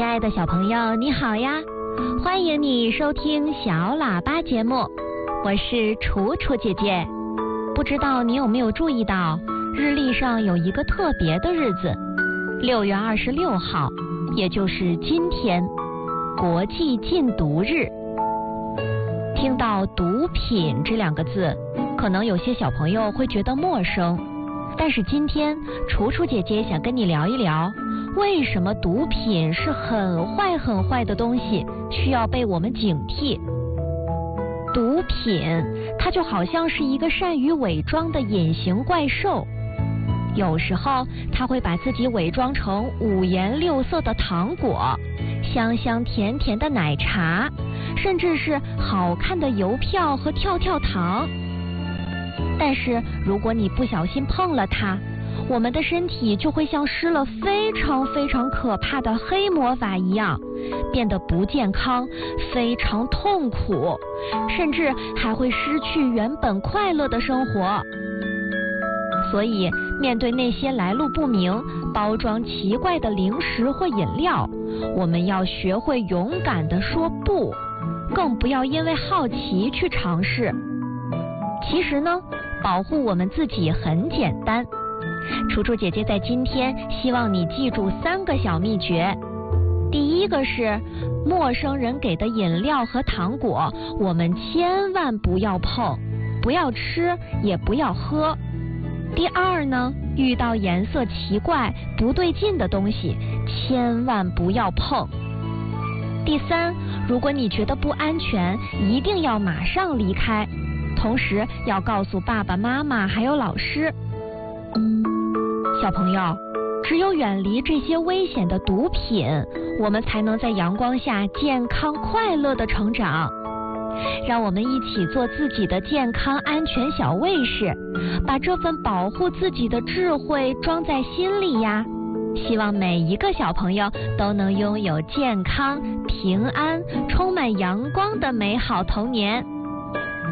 爱的小朋友，你好呀！欢迎你收听小喇叭节目，我是楚楚姐姐。不知道你有没有注意到，日历上有一个特别的日子，6月26号，也就是今天，国际禁毒日。听到毒品这2个字，可能有些小朋友会觉得陌生，但是今天楚楚姐姐想跟你聊一聊，为什么毒品是很坏很坏的东西，需要被我们警惕。毒品它就好像是一个善于伪装的隐形怪兽，有时候它会把自己伪装成5颜6色的糖果、香香甜甜的奶茶，甚至是好看的邮票和跳跳糖。但是如果你不小心碰了它，我们的身体就会像施了非常非常可怕的黑魔法一样，变得不健康，非常痛苦，甚至还会失去原本快乐的生活。所以面对那些来路不明、包装奇怪的零食或饮料，我们要学会勇敢地说不，更不要因为好奇去尝试。其实呢，保护我们自己很简单。楚楚姐姐在今天希望你记住3个小秘诀。第一个是，陌生人给的饮料和糖果，我们千万不要碰，不要吃，也不要喝。第二呢，遇到颜色奇怪、不对劲的东西，千万不要碰。第3，如果你觉得不安全，一定要马上离开，同时要告诉爸爸妈妈还有老师。小朋友，只有远离这些危险的毒品，我们才能在阳光下健康快乐的成长。让我们一起做自己的健康安全小卫士，把这份保护自己的智慧装在心里呀。希望每一个小朋友都能拥有健康、平安、充满阳光的美好童年。